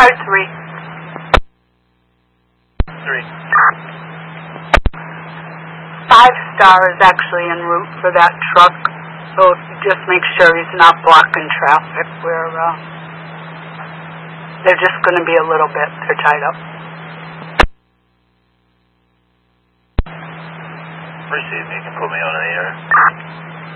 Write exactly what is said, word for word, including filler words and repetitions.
car three. Three. Five Star is actually en route for that truck, so just make sure he's not blocking traffic. We're, uh, they're just going to be a little bit. They're tied up. Received. You can put me on an air.